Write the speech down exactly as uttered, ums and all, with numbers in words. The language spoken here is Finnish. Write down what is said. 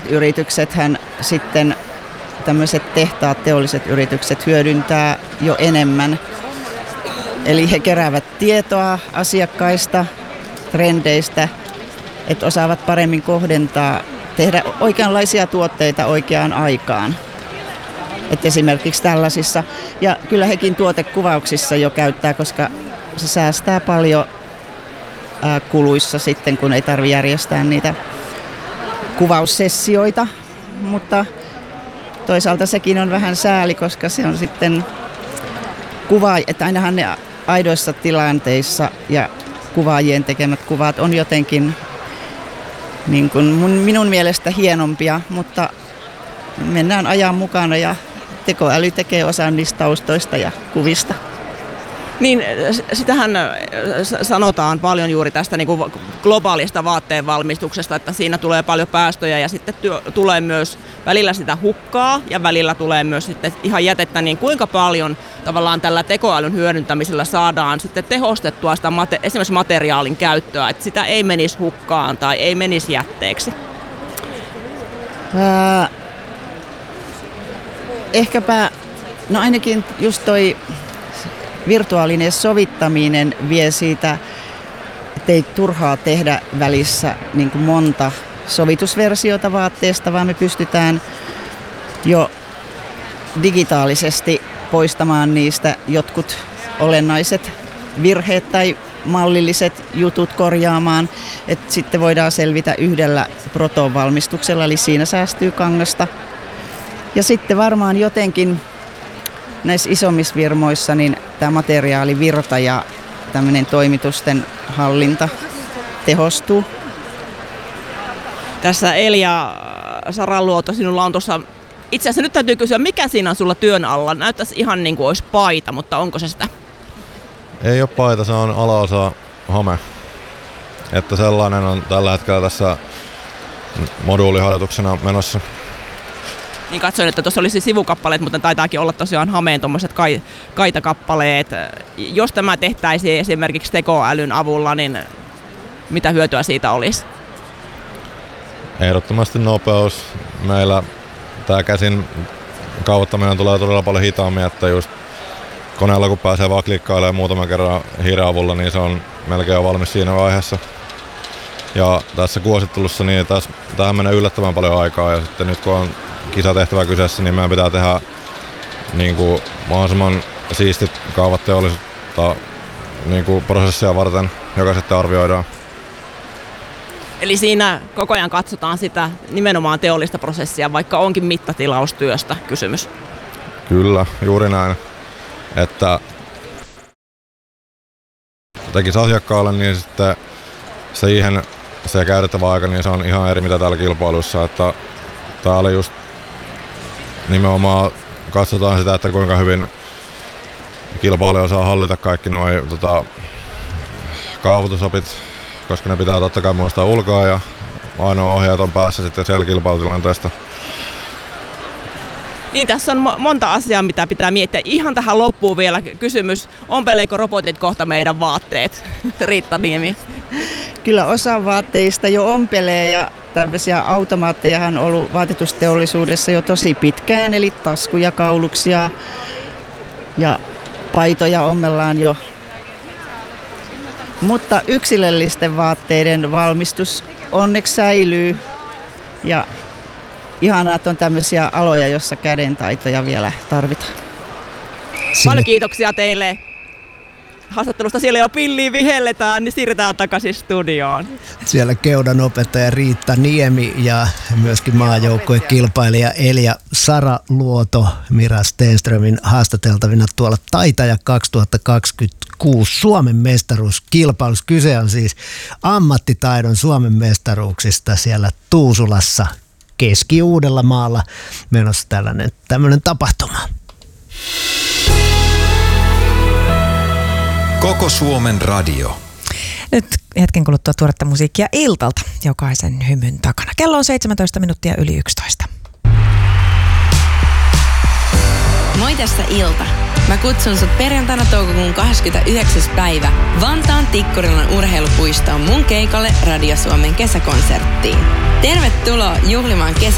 yrityksethän sitten, tämmöiset tehtaat, teolliset yritykset hyödyntää jo enemmän. Eli he keräävät tietoa asiakkaista, trendeistä, että osaavat paremmin kohdentaa, tehdä oikeanlaisia tuotteita oikeaan aikaan. Et esimerkiksi tällaisissa. Ja kyllä hekin tuotekuvauksissa jo käyttää, koska se säästää paljon ää, kuluissa sitten, kun ei tarvitse järjestää niitä kuvaussessioita. Mutta toisaalta sekin on vähän sääli, koska se on sitten kuva, että ainahan ne aidoissa tilanteissa ja kuvaajien tekemät kuvat on jotenkin niin kuin mun, minun mielestä hienompia, mutta mennään ajan mukana ja tekoäly tekee osan niistä taustoista ja kuvista. Niin, sitähän sanotaan paljon juuri tästä niin kuin globaalista vaatteen valmistuksesta, että siinä tulee paljon päästöjä ja sitten työ, tulee myös välillä sitä hukkaa ja välillä tulee myös sitten ihan jätettä, niin kuinka paljon tavallaan tällä tekoälyn hyödyntämisellä saadaan sitten tehostettua sitä mate, esimerkiksi materiaalin käyttöä, että sitä ei menisi hukkaan tai ei menisi jätteeksi? Ää, ehkäpä, no ainakin just toi virtuaalinen sovittaminen vie siitä, ettei turhaa tehdä välissä niin kuin monta sovitusversiota vaatteesta, vaan me pystytään jo digitaalisesti poistamaan niistä jotkut olennaiset virheet tai mallilliset jutut korjaamaan, että sitten voidaan selvitä yhdellä protovalmistuksella, eli siinä säästyy kangasta. Ja sitten varmaan jotenkin näissä isommissa firmoissa niin tämä materiaalivirta ja tämmöinen toimitusten hallinta tehostuu. Tässä Elja Saraluoto, sinulla on tuossa, itse asiassa nyt täytyy kysyä, mikä siinä on sulla työn alla? Näyttäisi ihan niin kuin olisi paita, mutta onko se sitä? Ei ole paita, se on alaosa hame. Että sellainen on tällä hetkellä tässä moduuliharjoituksena menossa. Niin katsoin, että tuossa olisi sivukappaleet, mutta taitaakin olla tosiaan hameen tuommoiset kai, kaitakappaleet. Jos tämä tehtäisiin esimerkiksi tekoälyn avulla, niin mitä hyötyä siitä olisi? Ehdottomasti nopeus. Meillä tämä käsin kaavoittaminen tulee todella paljon hitaammin, että just koneella kun pääsee vaan klikkailemaan muutaman kerran hiiren avulla, niin se on melkein jo valmis siinä vaiheessa. Ja tässä kuosittelussa niin tässä, tähän menee yllättävän paljon aikaa ja sitten nyt kun on kisatehtävä kyseessä, niin meidän pitää tehdä niin kuin mahdollisimman siistit kaavat teollisuutta niin kuin prosessia varten, joka sitten arvioidaan. Eli siinä koko ajan katsotaan sitä nimenomaan teollista prosessia, vaikka onkin mittatilaustyöstä kysymys. Kyllä, juuri näin. Että tekisi asiakkaalle, niin sitten siihen se käytettävä aika, niin se on ihan eri mitä täällä kilpailussa. Että täällä just nimenomaan katsotaan sitä, että kuinka hyvin kilpailija osaa hallita kaikki nuo tota, kaavoitusopit, koska ne pitää totta kai muistaa ulkoa ja ainoa ohjaat on päässä sitten siellä kilpailutilanteesta. Niin, tässä on monta asiaa, mitä pitää miettiä. Ihan tähän loppuun vielä kysymys. Ompeleeko robotit kohta meidän vaatteet? Riitta Niemi. Kyllä osa vaatteista jo ompelee ja tämmöisiä automaattejahan on ollut vaatetusteollisuudessa jo tosi pitkään, eli taskuja, kauluksia ja paitoja ommellaan jo. Mutta yksilöllisten vaatteiden valmistus onneksi säilyy ja ihanaa, että on tämmöisiä aloja, joissa kädentaitoja vielä tarvitaan. Paljon kiitoksia teille haastattelusta. Siellä jo pilliin vihelletään, niin siirretään takaisin studioon. Siellä keudan opettaja Riitta Niemi ja myöskin maajoukkueen kilpailija Elja Saraluoto Mira Stenströmin haastateltavina tuolla Taitaja kaksituhattakaksikymmentäkuusi Suomen mestaruuskilpailussa. Kyse on siis ammattitaidon Suomen mestaruuksista siellä Tuusulassa Keski-Uudellamaalla menossa tällainen tämmöinen tapahtuma. Koko Suomen radio. Nyt hetken kuluttua tuoretta musiikkia Iltalta jokaisen hymyn takana. Kello on seitsemäntoista minuuttia yli yksitoista. Moi tässä Ilta. Mä kutsun sut perjantaina toukokuun kahdeskymmenesyhdeksäs päivä Vantaan Tikkurilan urheilupuistoon mun keikalle Radio Suomen kesäkonserttiin. Tervetuloa juhlimaan kesä